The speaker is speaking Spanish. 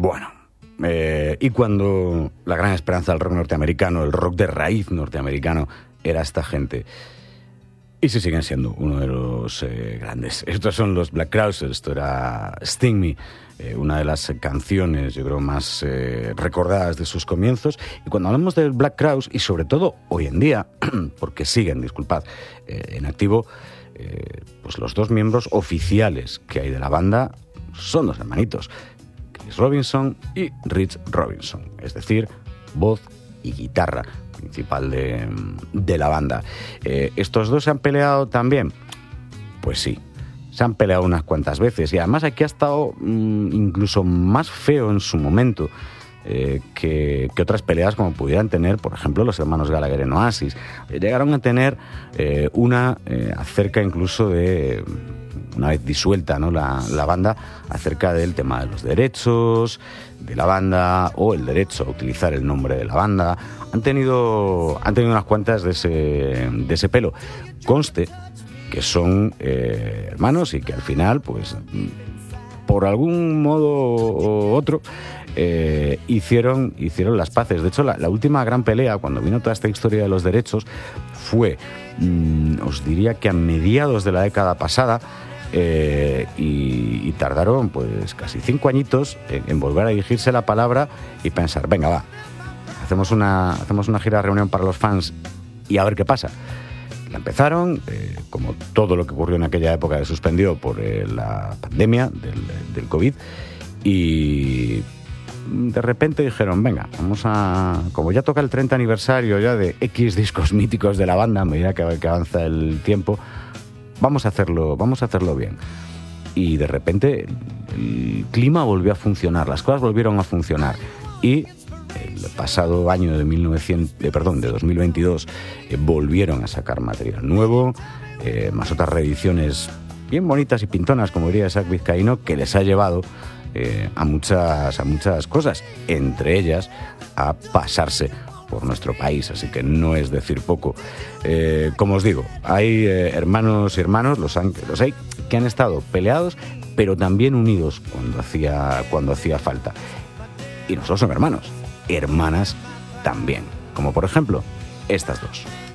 Bueno, y cuando la gran esperanza del rock norteamericano, el rock de raíz norteamericano, era esta gente. Y sí siguen siendo uno de los grandes. Estos son los Black Crowes, esto era Sting Me, una de las canciones, yo creo, más recordadas de sus comienzos. Y cuando hablamos de Black Crowes, y sobre todo hoy en día, porque siguen, disculpad, en activo, pues los dos miembros oficiales que hay de la banda son dos hermanitos, Chris Robinson y Rich Robinson, es decir, voz y guitarra principal de la banda. ¿Estos dos se han peleado también? Pues sí, se han peleado unas cuantas veces, y además aquí ha estado incluso más feo en su momento que otras peleas como pudieran tener, por ejemplo, los hermanos Gallagher en Oasis. Llegaron a tener una acerca incluso de, una vez disuelta, ¿no?, la banda, acerca del tema de los derechos de la banda o el derecho a utilizar el nombre de la banda. Han tenido unas cuantas de ese pelo. Conste que son hermanos y que al final, pues, por algún modo u otro, hicieron las paces. De hecho, la última gran pelea, cuando vino toda esta historia de los derechos, fue, os diría que a mediados de la década pasada, y tardaron pues casi 5 añitos en volver a dirigirse la palabra y pensar, venga, va, hacemos una gira de reunión para los fans y a ver qué pasa. La empezaron, como todo lo que ocurrió en aquella época, se suspendió por la pandemia del COVID, y de repente dijeron, venga, como ya toca el 30 aniversario ya de X discos míticos de la banda, a medida que avanza el tiempo, vamos a hacerlo bien. Y de repente el clima volvió a funcionar, las cosas volvieron a funcionar, y el pasado año de 2022 volvieron a sacar material nuevo, más otras reediciones bien bonitas y pintonas, como diría Zach Vizcaíno, que les ha llevado a muchas cosas, entre ellas a pasarse por nuestro país, así que no es decir poco. Como os digo, hay hermanos y hermanos, los hay que han estado peleados, pero también unidos cuando hacía falta. Y no solo son hermanos, hermanas también, como por ejemplo estas dos.